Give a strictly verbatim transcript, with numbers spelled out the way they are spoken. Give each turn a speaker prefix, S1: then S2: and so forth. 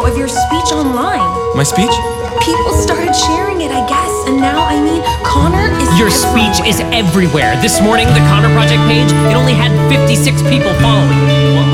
S1: video of your speech online.
S2: My speech?
S1: People started sharing it, I guess, and now, I mean, Connor is
S3: Your
S1: everywhere.
S3: speech is everywhere. This morning, the Connor Project page, it only had fifty-six people following.